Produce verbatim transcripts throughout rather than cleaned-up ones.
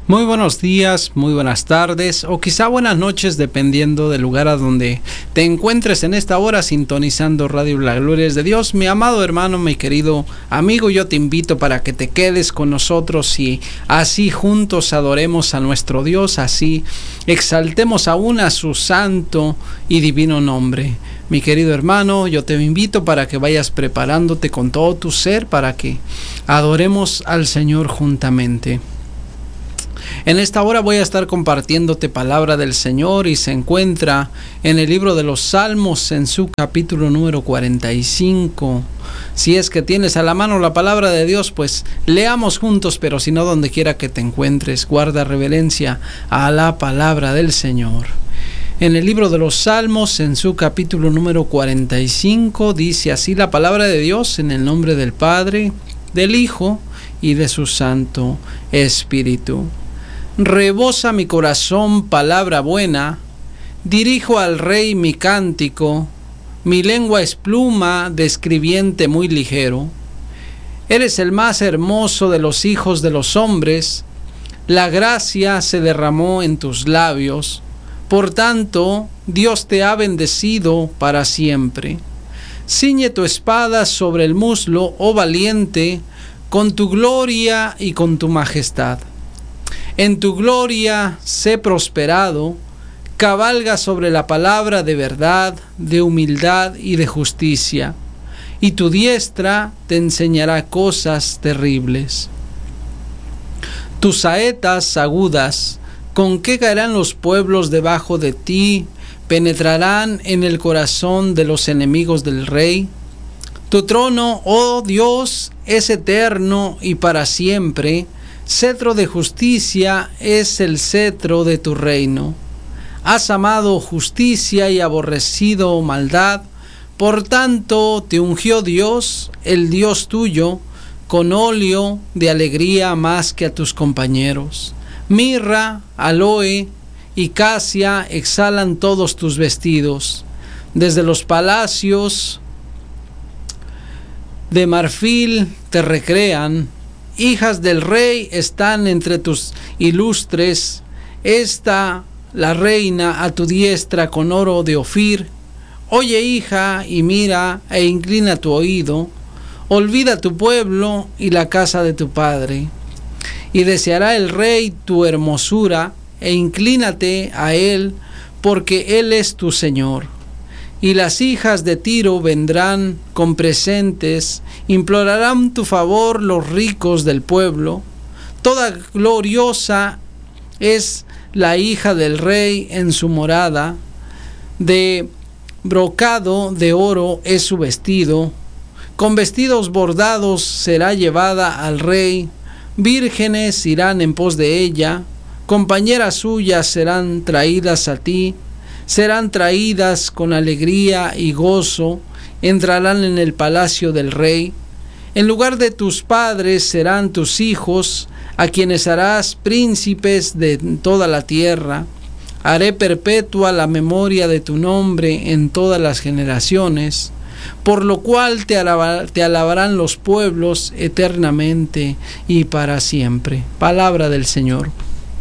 Muy buenos días, muy buenas tardes o quizá buenas noches dependiendo del lugar a donde te encuentres en esta hora sintonizando Radio La Gloria es de Dios. Mi amado hermano, mi querido amigo, yo te invito para que te quedes con nosotros y así juntos adoremos a nuestro Dios, así exaltemos aún a su santo y divino nombre. Mi querido hermano, yo te invito para que vayas preparándote con todo tu ser para que adoremos al Señor juntamente. En esta hora voy a estar compartiéndote palabra del Señor y se encuentra en el libro de los Salmos en su capítulo número cuarenta y cinco. Si es que tienes a la mano la palabra de Dios, pues leamos juntos, pero si no, donde quiera que te encuentres, guarda reverencia a la palabra del Señor. En el libro de los Salmos, en su capítulo número cuarenta y cinco, dice así la palabra de Dios en el nombre del Padre, del Hijo y de su Santo Espíritu. Rebosa mi corazón palabra buena, dirijo al Rey mi cántico, mi lengua es pluma de escribiente muy ligero. Eres el más hermoso de los hijos de los hombres, la gracia se derramó en tus labios, por tanto Dios te ha bendecido para siempre. Ciñe tu espada sobre el muslo, oh valiente, con tu gloria y con tu majestad. En tu gloria sé prosperado, cabalga sobre la palabra de verdad, de humildad y de justicia, y tu diestra te enseñará cosas terribles. Tus saetas agudas, ¿con qué caerán los pueblos debajo de ti? Penetrarán en el corazón de los enemigos del rey. Tu trono, oh Dios, es eterno y para siempre. Cetro de justicia es el cetro de tu reino. Has amado justicia y aborrecido maldad. Por tanto te ungió Dios, el Dios tuyo, con óleo de alegría más que a tus compañeros. Mirra, aloe y casia exhalan todos tus vestidos. Desde los palacios de marfil te recrean. Hijas del rey están entre tus ilustres. Esta, la reina, a tu diestra con oro de Ofir. Oye, hija, y mira, e inclina tu oído. Olvida tu pueblo y la casa de tu padre. Y deseará el rey tu hermosura, e inclínate a él, porque él es tu Señor. Y las hijas de Tiro vendrán con presentes, implorarán tu favor los ricos del pueblo. Toda gloriosa es la hija del rey en su morada, de brocado de oro es su vestido, con vestidos bordados será llevada al rey, vírgenes irán en pos de ella, compañeras suyas serán traídas a ti, serán traídas con alegría y gozo, entrarán en el palacio del rey. En lugar de tus padres serán tus hijos, a quienes harás príncipes de toda la tierra. Haré perpetua la memoria de tu nombre en todas las generaciones, por lo cual te, alaba, te alabarán los pueblos eternamente y para siempre. Palabra del Señor.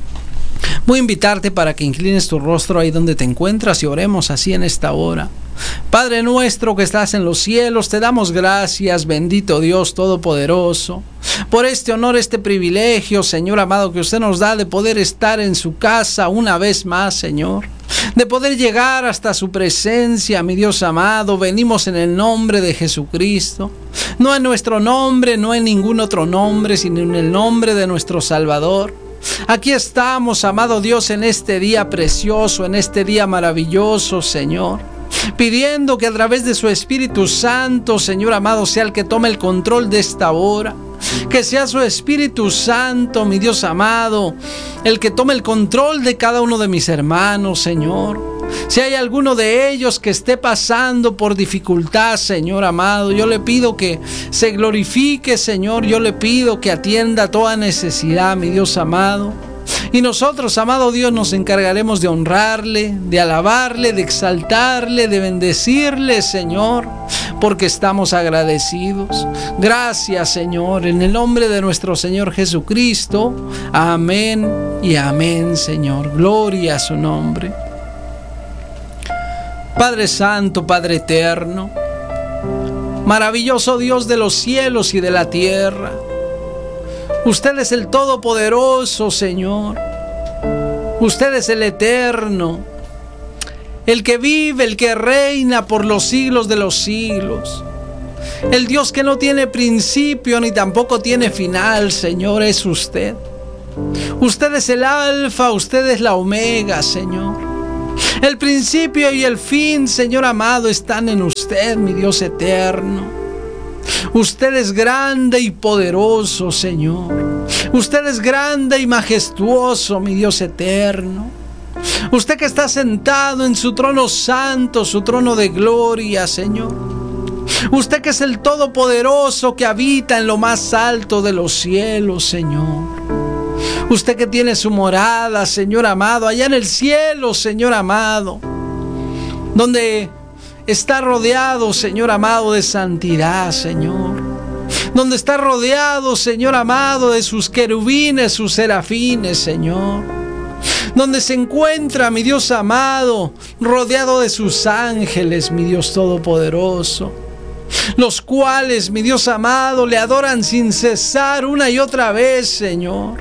Voy a invitarte para que inclines tu rostro ahí donde te encuentras y oremos así en esta hora. Padre nuestro que estás en los cielos, te damos gracias, bendito Dios Todopoderoso, por este honor, este privilegio, Señor amado, que usted nos da de poder estar en su casa una vez más, Señor, de poder llegar hasta su presencia, mi Dios amado. Venimos en el nombre de Jesucristo, no en nuestro nombre, no en ningún otro nombre, sino en el nombre de nuestro Salvador. Aquí estamos, amado Dios, en este día precioso, en este día maravilloso, Señor, pidiendo que a través de su Espíritu Santo, Señor amado, sea el que tome el control de esta hora. Que sea su Espíritu Santo, mi Dios amado, el que tome el control de cada uno de mis hermanos, Señor. Si hay alguno de ellos que esté pasando por dificultad, Señor amado, yo le pido que se glorifique, Señor. Yo le pido que atienda toda necesidad, mi Dios amado. Y nosotros, amado Dios, nos encargaremos de honrarle, de alabarle, de exaltarle, de bendecirle, Señor. porque estamos agradecidos. Gracias, Señor, en el nombre de nuestro Señor Jesucristo. Amén y amén, Señor. Gloria a su nombre. Padre Santo, Padre Eterno, maravilloso Dios de los cielos y de la tierra, usted es el Todopoderoso, Señor. Usted es el Eterno, el que vive, el que reina por los siglos de los siglos. El Dios que no tiene principio ni tampoco tiene final, Señor, es usted. Usted es el Alfa, usted es la Omega, Señor. El principio y el fin, Señor amado, están en usted, mi Dios eterno. Usted es grande y poderoso, Señor. Usted es grande y majestuoso, mi Dios eterno. Usted que está sentado en su trono santo, su trono de gloria, Señor. Usted que es el Todopoderoso que habita en lo más alto de los cielos, Señor. Usted que tiene su morada, Señor amado, allá en el cielo, Señor amado, donde está rodeado, Señor amado, de santidad, Señor. Donde está rodeado, Señor amado, de sus querubines, sus serafines, Señor. Donde se encuentra, mi Dios amado, rodeado de sus ángeles, mi Dios todopoderoso, los cuales, mi Dios amado, le adoran sin cesar una y otra vez, Señor.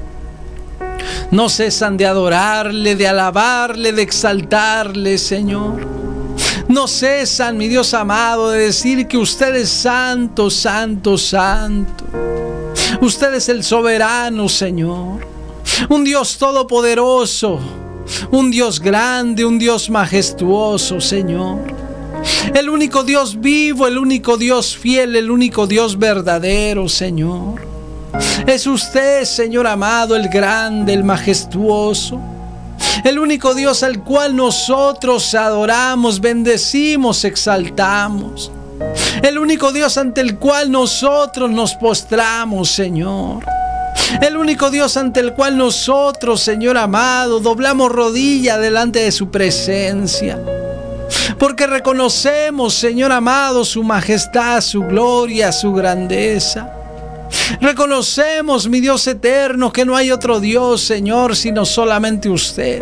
No cesan de adorarle, de alabarle, de exaltarle, Señor. No cesan, mi Dios amado, de decir que usted es santo, santo, santo. Usted es el soberano, Señor. Un Dios todopoderoso, un Dios grande, un Dios majestuoso, Señor. El único Dios vivo, el único Dios fiel, el único Dios verdadero, Señor. Es usted, Señor amado, el grande, el majestuoso, el único Dios al cual nosotros adoramos, bendecimos, exaltamos. El único Dios ante el cual nosotros nos postramos, Señor. El único Dios ante el cual nosotros, Señor amado, doblamos rodilla delante de su presencia. Porque reconocemos, Señor amado, su majestad, su gloria, su grandeza. Reconocemos, mi Dios eterno, que no hay otro Dios, Señor, sino solamente usted.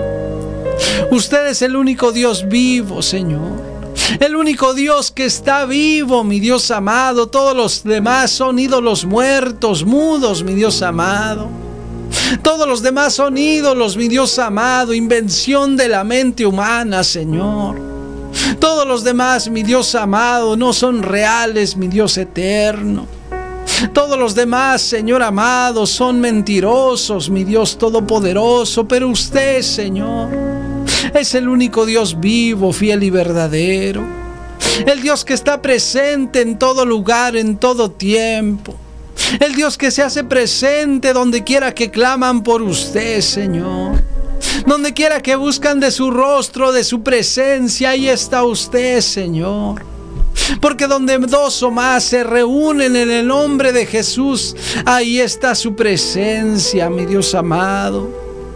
Usted es el único Dios vivo, Señor. El único Dios que está vivo, mi Dios amado. Todos los demás son ídolos muertos, mudos, mi Dios amado. Todos los demás son ídolos, mi Dios amado, invención de la mente humana, Señor. Todos los demás, mi Dios amado, no son reales, mi Dios eterno. Todos los demás, Señor amado, son mentirosos, mi Dios todopoderoso, pero usted, Señor, es el único Dios vivo, fiel y verdadero. El Dios que está presente en todo lugar, en todo tiempo. El Dios que se hace presente donde quiera que claman por usted, Señor. Donde quiera que buscan de su rostro, de su presencia, ahí está usted, Señor. Porque donde dos o más se reúnen en el nombre de Jesús, ahí está su presencia, mi Dios amado.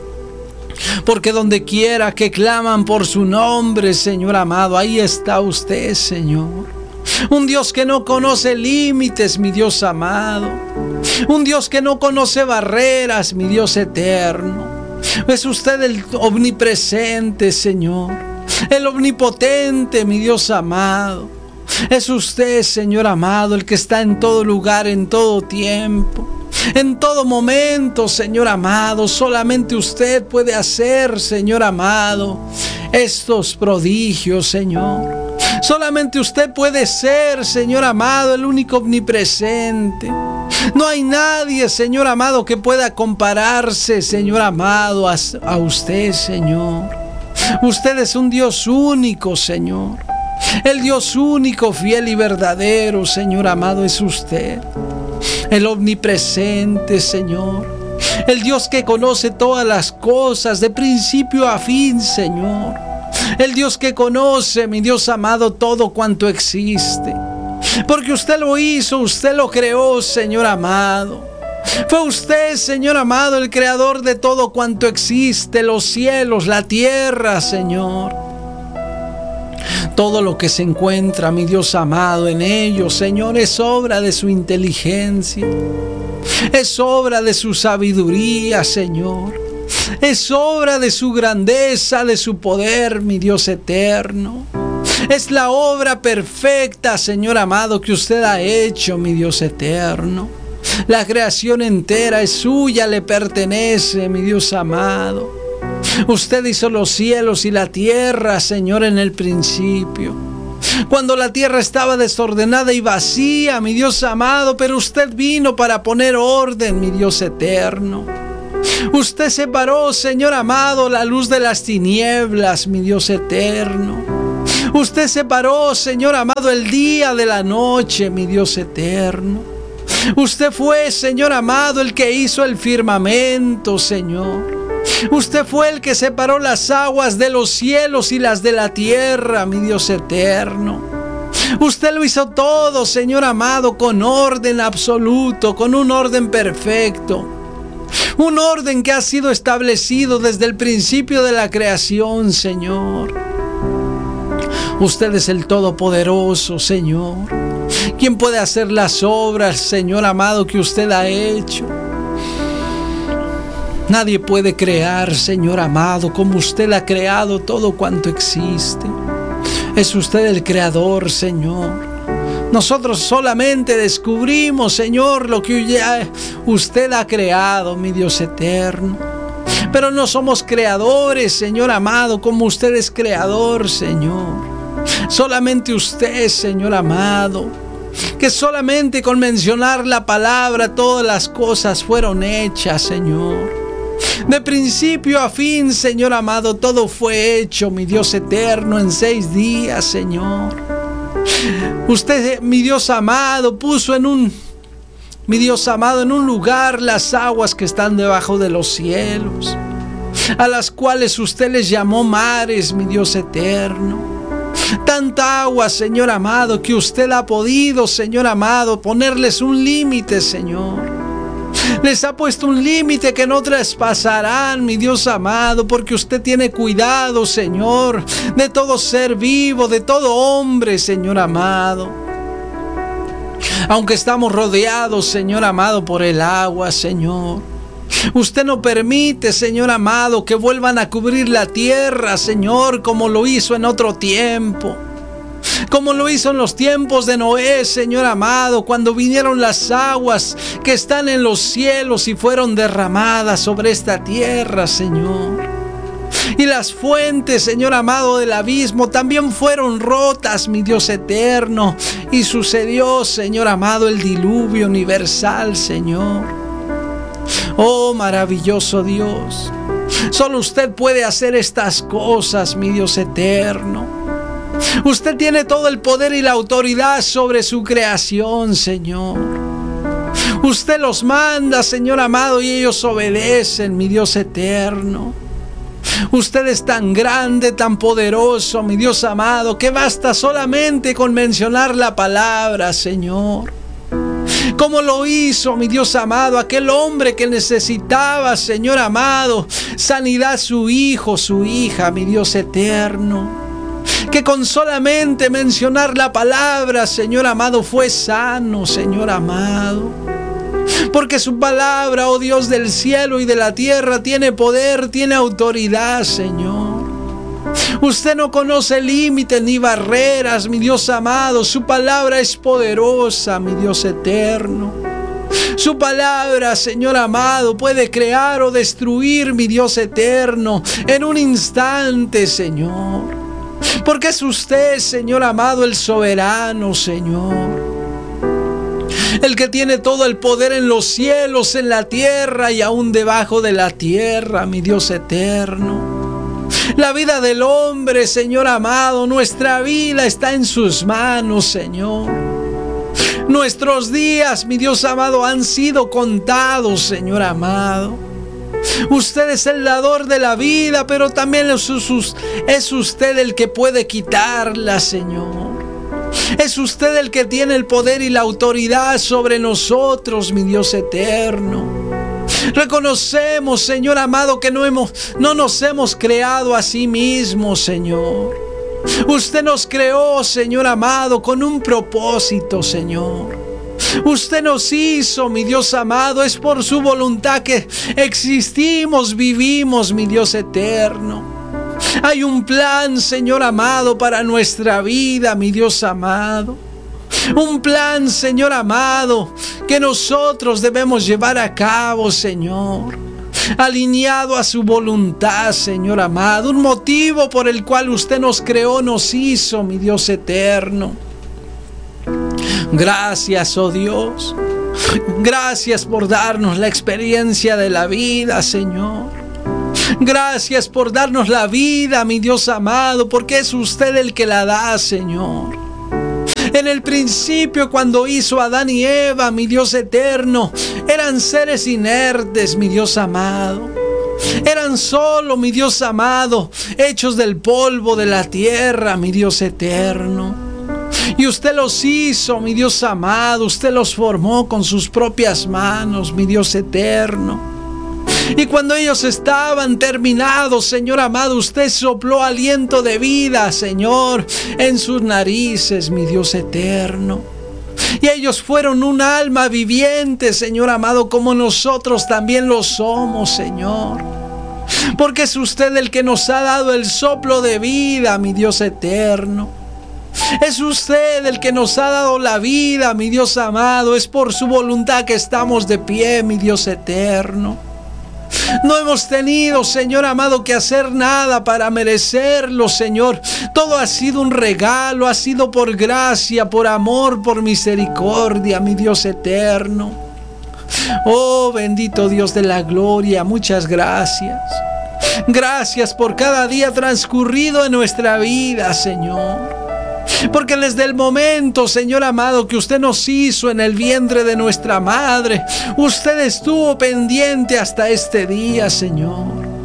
Porque donde quiera que claman por su nombre, Señor amado, ahí está usted, Señor. Un Dios que no conoce límites, mi Dios amado. Un Dios que no conoce barreras, mi Dios eterno. Es usted el omnipresente, Señor. El omnipotente, mi Dios amado. Es usted, Señor amado, el que está en todo lugar, en todo tiempo, en todo momento, Señor amado. Solamente usted puede hacer, Señor amado, estos prodigios, Señor. Solamente usted puede ser, Señor amado, el único omnipresente. No hay nadie, Señor amado, que pueda compararse, Señor amado, a, a usted, Señor. Usted es un Dios único, Señor. El Dios único, fiel y verdadero, Señor amado, es usted. El omnipresente, Señor. El Dios que conoce todas las cosas de principio a fin, Señor. El Dios que conoce, mi Dios amado, todo cuanto existe. Porque usted lo hizo, usted lo creó, Señor amado. Fue usted, Señor amado, el creador de todo cuanto existe, los cielos, la tierra, Señor. Todo lo que se encuentra, mi Dios amado, en ellos, Señor, es obra de su inteligencia. Es obra de su sabiduría, Señor. Es obra de su grandeza, de su poder, mi Dios eterno. Es la obra perfecta, Señor amado, que usted ha hecho, mi Dios eterno. La creación entera es suya, le pertenece, mi Dios amado. Usted hizo los cielos y la tierra, Señor, en el principio. Cuando la tierra estaba desordenada y vacía, mi Dios amado, pero usted vino para poner orden, mi Dios eterno. Usted separó, Señor amado, la luz de las tinieblas, mi Dios eterno. Usted separó, Señor amado, el día de la noche, mi Dios eterno. Usted fue, Señor amado, el que hizo el firmamento, Señor. Usted fue el que separó las aguas de los cielos y las de la tierra, mi Dios eterno. Usted lo hizo todo, Señor amado, con orden absoluto, con un orden perfecto. Un orden que ha sido establecido desde el principio de la creación, Señor. Usted es el Todopoderoso, Señor. ¿Quién puede hacer las obras, Señor amado, que usted ha hecho? Nadie puede crear, Señor amado, como usted ha creado todo cuanto existe. Es usted el creador, Señor. Nosotros solamente descubrimos, Señor, lo que ya usted ha creado, mi Dios eterno. Pero no somos creadores, Señor amado, como usted es creador, Señor. Solamente usted, Señor amado, que solamente con mencionar la palabra todas las cosas fueron hechas, Señor. De principio a fin, Señor amado, todo fue hecho, mi Dios eterno, en seis días, Señor. Usted, mi Dios amado, puso en un, mi Dios amado, en un lugar las aguas que están debajo de los cielos, a las cuales usted les llamó mares, mi Dios eterno. Tanta agua, Señor amado, que usted ha podido, Señor amado, ponerles un límite, Señor. Les ha puesto un límite que no traspasarán, mi Dios amado, porque usted tiene cuidado, Señor, de todo ser vivo, de todo hombre, Señor amado. Aunque estamos rodeados, Señor amado, por el agua, Señor, usted no permite, Señor amado, que vuelvan a cubrir la tierra, Señor, como lo hizo en otro tiempo. Como lo hizo en los tiempos de Noé, Señor amado, cuando vinieron las aguas que están en los cielos y fueron derramadas sobre esta tierra, Señor. Y las fuentes, Señor amado, del abismo también fueron rotas, mi Dios eterno. Y sucedió, Señor amado, el diluvio universal, Señor. Oh, maravilloso Dios. Solo usted puede hacer estas cosas, mi Dios eterno. Usted tiene todo el poder y la autoridad sobre su creación, Señor. Usted los manda, Señor amado, y ellos obedecen, mi Dios eterno. Usted es tan grande, tan poderoso, mi Dios amado, que basta solamente con mencionar la palabra, Señor. Como lo hizo, mi Dios amado, aquel hombre que necesitaba, Señor amado, sanidad, su hijo, su hija, mi Dios eterno. Que con solamente mencionar la palabra, Señor amado, fue sano, Señor amado. Porque su palabra, oh Dios del cielo y de la tierra, tiene poder, tiene autoridad, Señor. Usted no conoce límites ni barreras, mi Dios amado. Su palabra es poderosa, mi Dios eterno. Su palabra, Señor amado, puede crear o destruir, mi Dios eterno, en un instante, Señor. Porque es usted, Señor amado, el soberano, Señor. El que tiene todo el poder en los cielos, en la tierra y aún debajo de la tierra, mi Dios eterno. La vida del hombre, Señor amado, nuestra vida está en sus manos, Señor. Nuestros días, mi Dios amado, han sido contados, Señor amado. Usted es el dador de la vida, pero también es usted el que puede quitarla, Señor. Es usted el que tiene el poder y la autoridad sobre nosotros, mi Dios eterno. Reconocemos, Señor amado, que no, hemos, no nos hemos creado a sí mismos, Señor. Usted nos creó, Señor amado, con un propósito, Señor. Usted nos hizo, mi Dios amado, es por su voluntad que existimos, vivimos, mi Dios eterno. Hay un plan, Señor amado, para nuestra vida, mi Dios amado. Un plan, Señor amado, que nosotros debemos llevar a cabo, Señor. Alineado a su voluntad, Señor amado. Un motivo por el cual usted nos creó, nos hizo, mi Dios eterno. Gracias, oh Dios. Gracias por darnos la experiencia de la vida, Señor. Gracias por darnos la vida, mi Dios amado, porque es usted el que la da, Señor. En el principio, cuando hizo a Adán y Eva, mi Dios eterno, eran seres inertes, mi Dios amado. Eran solo, mi Dios amado, hechos del polvo de la tierra, mi Dios eterno. Y usted los hizo, mi Dios amado. Usted los formó con sus propias manos, mi Dios eterno. Y cuando ellos estaban terminados, Señor amado, usted sopló aliento de vida, Señor, en sus narices, mi Dios eterno. Y ellos fueron un alma viviente, Señor amado, como nosotros también lo somos, Señor. Porque es usted el que nos ha dado el soplo de vida, mi Dios eterno. Es usted el que nos ha dado la vida, mi Dios amado. Es por su voluntad que estamos de pie, mi Dios eterno. No hemos tenido, Señor amado, que hacer nada para merecerlo, Señor. Todo ha sido un regalo, ha sido por gracia, por amor, por misericordia, mi Dios eterno. Oh, bendito Dios de la gloria, muchas gracias. Gracias por cada día transcurrido en nuestra vida, Señor. Porque desde el momento, Señor amado, que usted nos hizo en el vientre de nuestra madre, usted estuvo pendiente hasta este día, Señor.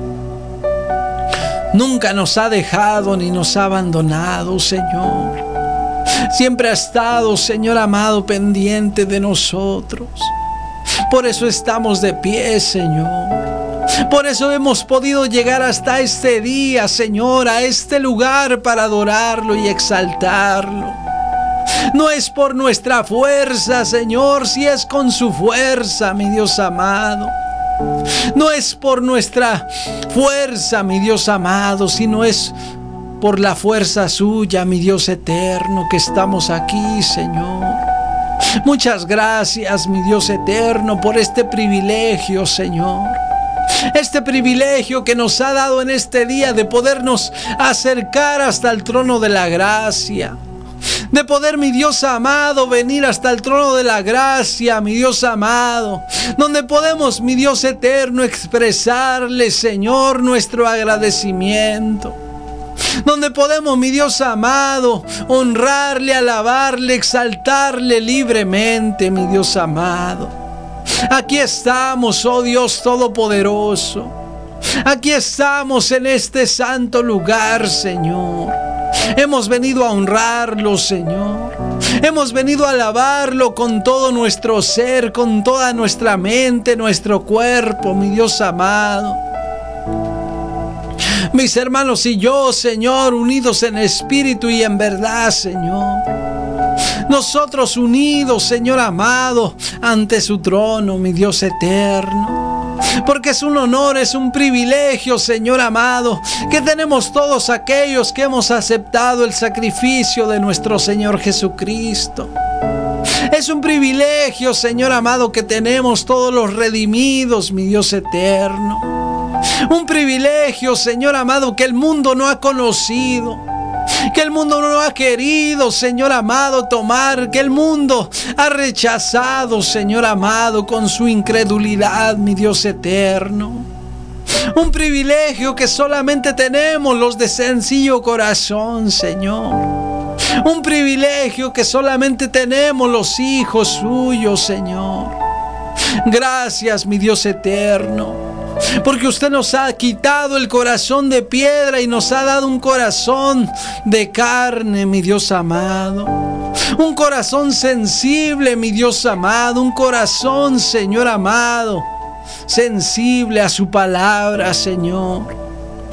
Nunca nos ha dejado ni nos ha abandonado, Señor. Siempre ha estado, Señor amado, pendiente de nosotros. Por eso estamos de pie, Señor. Por eso hemos podido llegar hasta este día, Señor, a este lugar para adorarlo y exaltarlo. No es por nuestra fuerza, Señor, si es con su fuerza, mi Dios amado. No es por nuestra fuerza, mi Dios amado, sino es por la fuerza suya, mi Dios eterno, que estamos aquí, Señor. Muchas gracias, mi Dios eterno, por este privilegio, Señor. Este privilegio que nos ha dado en este día de podernos acercar hasta el trono de la gracia. De poder, mi Dios amado, venir hasta el trono de la gracia, mi Dios amado. Donde podemos, mi Dios eterno, expresarle, Señor, nuestro agradecimiento. Donde podemos, mi Dios amado, honrarle, alabarle, exaltarle libremente, mi Dios amado. Aquí estamos, oh Dios Todopoderoso. Aquí estamos en este santo lugar, Señor. Hemos venido a honrarlo, Señor. Hemos venido a alabarlo con todo nuestro ser, con toda nuestra mente, nuestro cuerpo, mi Dios amado. Mis hermanos y yo, Señor, unidos en espíritu y en verdad, Señor. Nosotros unidos, Señor amado, ante su trono, mi Dios eterno. Porque es un honor, es un privilegio, Señor amado, que tenemos todos aquellos que hemos aceptado el sacrificio de nuestro Señor Jesucristo. Es un privilegio, Señor amado, que tenemos todos los redimidos, mi Dios eterno. Un privilegio, Señor amado, que el mundo no ha conocido. Que el mundo no ha querido, Señor amado, tomar. Que el mundo ha rechazado, Señor amado, con su incredulidad, mi Dios eterno. Un privilegio que solamente tenemos los de sencillo corazón, Señor. Un privilegio que solamente tenemos los hijos suyos, Señor. Gracias, mi Dios eterno. Porque usted nos ha quitado el corazón de piedra y nos ha dado un corazón de carne, mi Dios amado. Un corazón sensible, mi Dios amado. Un corazón, Señor amado, sensible a su palabra, Señor.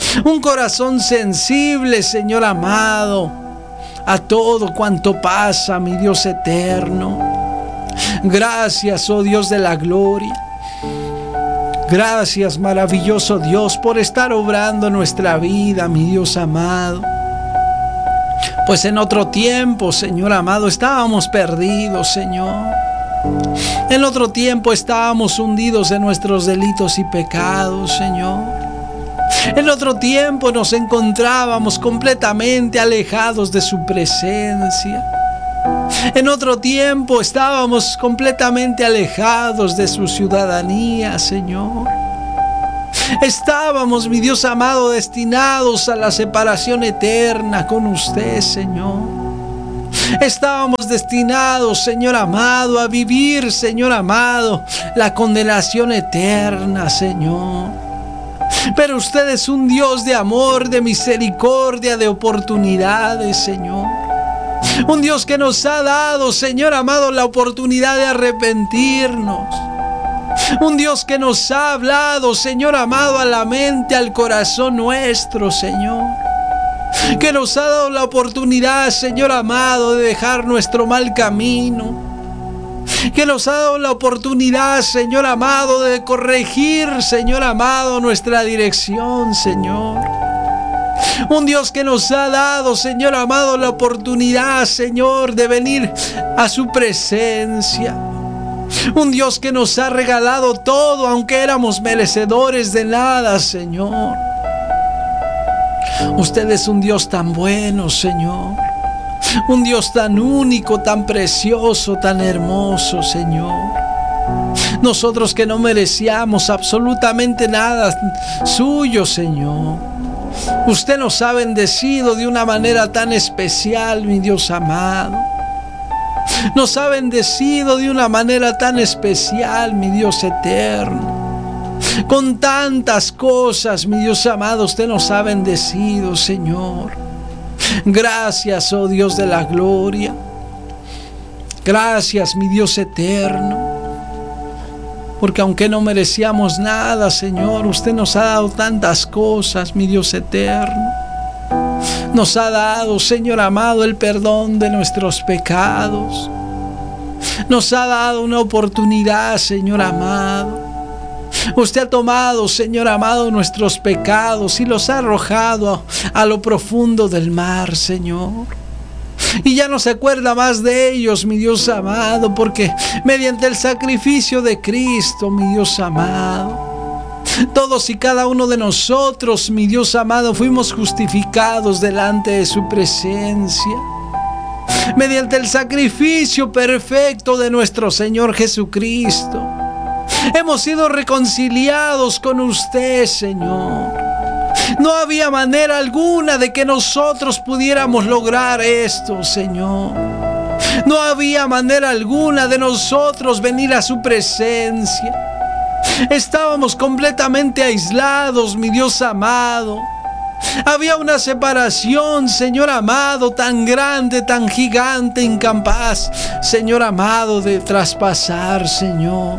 Un corazón sensible, Señor amado, a todo cuanto pasa, mi Dios eterno. Gracias, oh Dios de la gloria. Gracias, maravilloso Dios, por estar obrando en nuestra vida, mi Dios amado. Pues en otro tiempo, Señor amado, estábamos perdidos, Señor. En otro tiempo estábamos hundidos en nuestros delitos y pecados, Señor. En otro tiempo nos encontrábamos completamente alejados de su presencia. En otro tiempo estábamos completamente alejados de su ciudadanía, Señor. Estábamos, mi Dios amado, destinados a la separación eterna con usted, Señor. Estábamos destinados, Señor amado, a vivir, Señor amado, la condenación eterna, Señor. Pero usted es un Dios de amor, de misericordia, de oportunidades, Señor. Un Dios que nos ha dado, Señor amado, la oportunidad de arrepentirnos. Un Dios que nos ha hablado, Señor amado, a la mente, al corazón nuestro, Señor. Que nos ha dado la oportunidad, Señor amado, de dejar nuestro mal camino. Que nos ha dado la oportunidad, Señor amado, de corregir, Señor amado, nuestra dirección, Señor. Un Dios que nos ha dado, Señor amado, la oportunidad, Señor, de venir a su presencia. Un Dios que nos ha regalado todo, aunque éramos merecedores de nada, Señor. Usted es un Dios tan bueno, Señor. Un Dios tan único, tan precioso, tan hermoso, Señor. Nosotros que no merecíamos absolutamente nada suyo, Señor. Usted nos ha bendecido de una manera tan especial, mi Dios amado. Nos ha bendecido de una manera tan especial, mi Dios eterno. Con tantas cosas, mi Dios amado, usted nos ha bendecido, Señor. Gracias, oh Dios de la gloria. Gracias, mi Dios eterno. Porque aunque no merecíamos nada, Señor, usted nos ha dado tantas cosas, mi Dios eterno. Nos ha dado, Señor amado, el perdón de nuestros pecados. Nos ha dado una oportunidad, Señor amado. Usted ha tomado, Señor amado, nuestros pecados y los ha arrojado a, a lo profundo del mar, Señor. Y ya no se acuerda más de ellos, mi Dios amado, porque mediante el sacrificio de Cristo, mi Dios amado, todos y cada uno de nosotros, mi Dios amado, fuimos justificados delante de su presencia. Mediante el sacrificio perfecto de nuestro Señor Jesucristo, hemos sido reconciliados con usted, Señor. No había manera alguna de que nosotros pudiéramos lograr esto, Señor. No había manera alguna de nosotros venir a su presencia. Estábamos completamente aislados, mi Dios amado. Había una separación, Señor amado, tan grande, tan gigante, incapaz, Señor amado, de traspasar, Señor.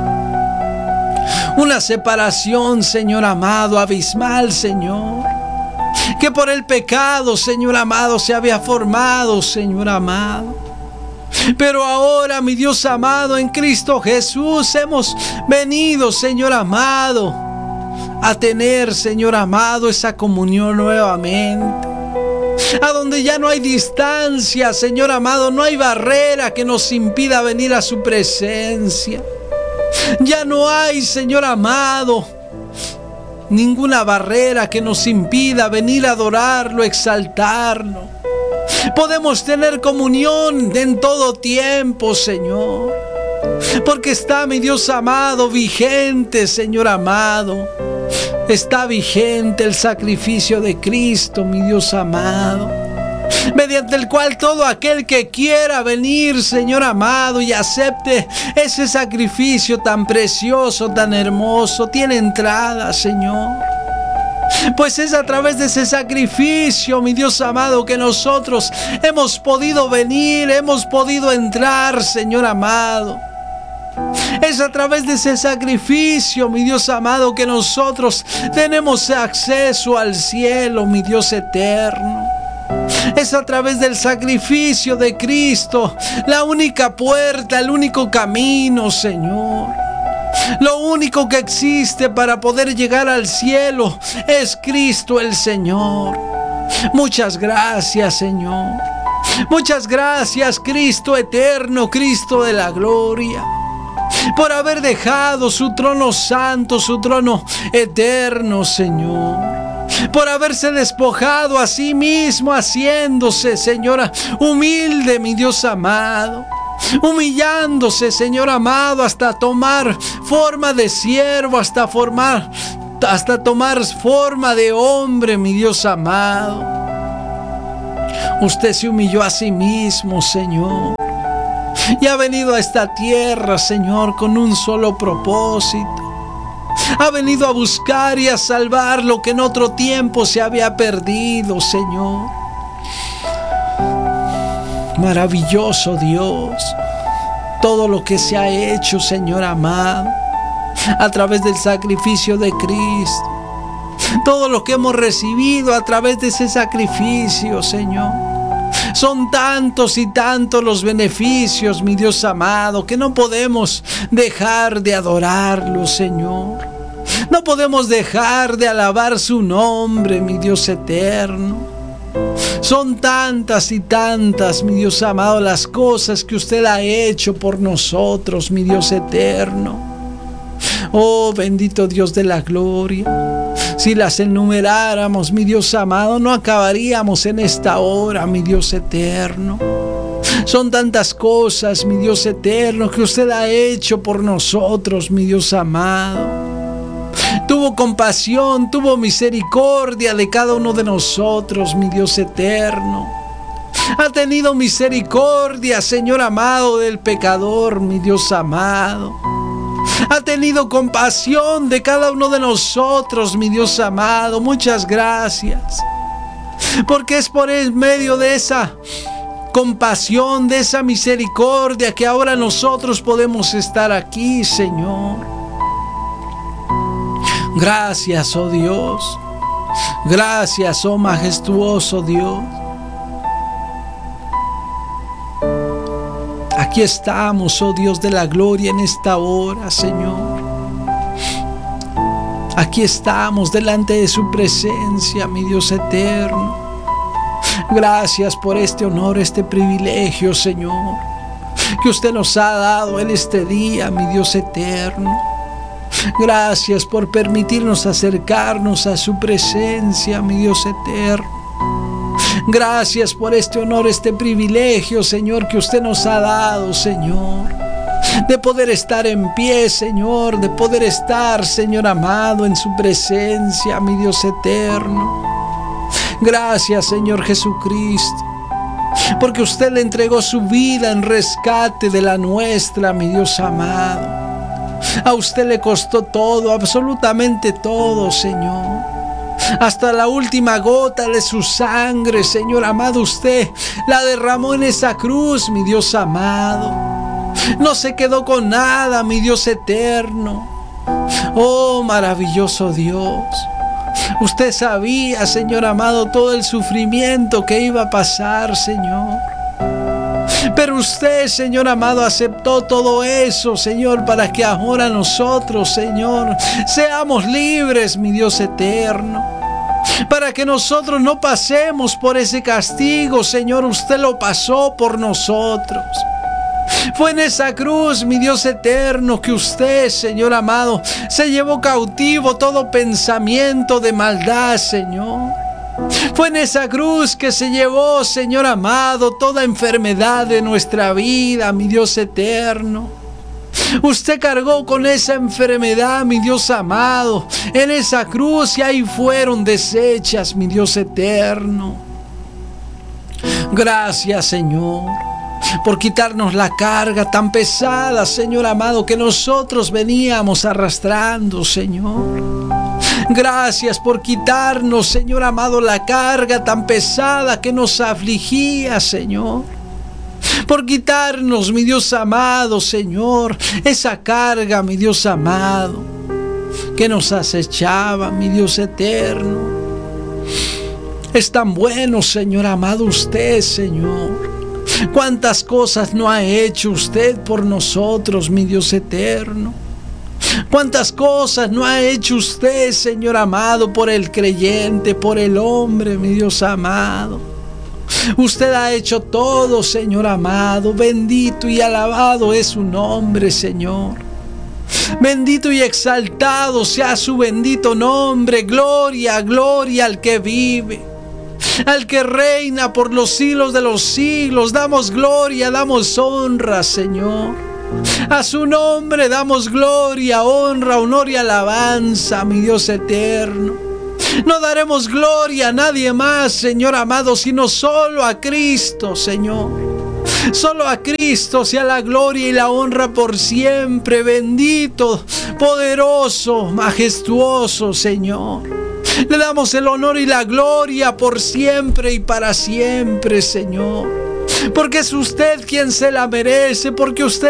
Una separación, Señor amado, abismal, Señor, que por el pecado, Señor amado, se había formado, Señor amado. Pero ahora, mi Dios amado, en Cristo Jesús hemos venido, Señor amado, a tener, Señor amado, esa comunión nuevamente. A donde ya no hay distancia, Señor amado, no hay barrera que nos impida venir a su presencia. Ya no hay, Señor amado, ninguna barrera que nos impida venir a adorarlo, exaltarlo. Podemos tener comunión en todo tiempo, Señor, porque está, mi Dios amado, vigente, Señor amado. Está vigente el sacrificio de Cristo, mi Dios amado, mediante el cual todo aquel que quiera venir, Señor amado, y acepte ese sacrificio tan precioso, tan hermoso, tiene entrada, Señor. Pues es a través de ese sacrificio, mi Dios amado, que nosotros hemos podido venir, hemos podido entrar, Señor amado. Es a través de ese sacrificio, mi Dios amado, que nosotros tenemos acceso al cielo, mi Dios eterno. Es a través del sacrificio de Cristo, la única puerta, el único camino, Señor. Lo único que existe para poder llegar al cielo es Cristo el Señor. Muchas gracias, Señor. Muchas gracias, Cristo eterno, Cristo de la gloria, por haber dejado su trono santo, su trono eterno, Señor. Por haberse despojado a sí mismo, haciéndose, Señora, humilde, mi Dios amado. Humillándose, Señor amado, hasta tomar forma de siervo, hasta formar, hasta tomar forma de hombre, mi Dios amado. Usted se humilló a sí mismo, Señor, y ha venido a esta tierra, Señor, con un solo propósito. Ha venido a buscar y a salvar lo que en otro tiempo se había perdido, Señor. Maravilloso Dios, todo lo que se ha hecho, Señor amado, a través del sacrificio de Cristo. Todo lo que hemos recibido a través de ese sacrificio, Señor. Son tantos y tantos los beneficios, mi Dios amado, que no podemos dejar de adorarlo, Señor. No podemos dejar de alabar su nombre, mi Dios eterno. Son tantas y tantas, mi Dios amado, las cosas que usted ha hecho por nosotros, mi Dios eterno. Oh, bendito Dios de la gloria. Si las enumeráramos, mi Dios amado, no acabaríamos en esta hora, mi Dios eterno. Son tantas cosas, mi Dios eterno, que usted ha hecho por nosotros, mi Dios amado. Tuvo compasión, tuvo misericordia de cada uno de nosotros, mi Dios eterno. Ha tenido misericordia, Señor amado, del pecador, mi Dios amado. Ha tenido compasión de cada uno de nosotros, mi Dios amado. Muchas gracias. Porque es por el medio de esa compasión, de esa misericordia, que ahora nosotros podemos estar aquí, Señor. Gracias, oh Dios. Gracias, oh majestuoso Dios. Aquí estamos, oh Dios de la gloria, en esta hora, Señor. Aquí estamos delante de su presencia, mi Dios eterno. Gracias por este honor, este privilegio, Señor, que usted nos ha dado en este día, mi Dios eterno. Gracias por permitirnos acercarnos a su presencia, mi Dios eterno. Gracias por este honor, este privilegio, Señor, que usted nos ha dado, Señor, de poder estar en pie, Señor, de poder estar, Señor amado, en su presencia, mi Dios eterno. Gracias, Señor Jesucristo, porque usted le entregó su vida en rescate de la nuestra, mi Dios amado. A usted le costó todo, absolutamente todo, Señor. Hasta la última gota de su sangre, Señor amado, usted la derramó en esa cruz, mi Dios amado. No se quedó con nada, mi Dios eterno. Oh, maravilloso Dios. Usted sabía, Señor amado, todo el sufrimiento que iba a pasar, Señor. Pero usted, Señor amado, aceptó todo eso, Señor, para que ahora nosotros, Señor, seamos libres, mi Dios eterno. Para que nosotros no pasemos por ese castigo, Señor, usted lo pasó por nosotros. Fue en esa cruz, mi Dios eterno, que usted, Señor amado, se llevó cautivo todo pensamiento de maldad, Señor. Fue en esa cruz que se llevó, Señor amado, toda enfermedad de nuestra vida, mi Dios eterno. Usted cargó con esa enfermedad, mi Dios amado, en esa cruz, y ahí fueron deshechas, mi Dios eterno. Gracias, Señor, por quitarnos la carga tan pesada, Señor amado, que nosotros veníamos arrastrando, Señor. Gracias por quitarnos, Señor amado, la carga tan pesada que nos afligía, Señor. por quitarnos, mi Dios amado, Señor, esa carga, mi Dios amado, que nos acechaba, mi Dios eterno. Es tan bueno, Señor amado, usted, Señor. Cuántas cosas no ha hecho usted por nosotros, mi Dios eterno. Cuántas cosas no ha hecho usted, Señor amado, por el creyente, por el hombre, mi Dios amado. Usted ha hecho todo, Señor amado. Bendito y alabado es su nombre, Señor. Bendito y exaltado sea su bendito nombre. Gloria, gloria al que vive, al que reina por los siglos de los siglos. Damos gloria, damos honra, Señor. A su nombre damos gloria, honra, honor y alabanza, mi Dios eterno. No daremos gloria a nadie más, Señor amado, sino solo a Cristo, Señor. Solo a Cristo sea la gloria y la honra por siempre. Bendito, poderoso, majestuoso, Señor. Le damos el honor y la gloria por siempre y para siempre, Señor. Porque es usted quien se la merece, porque usted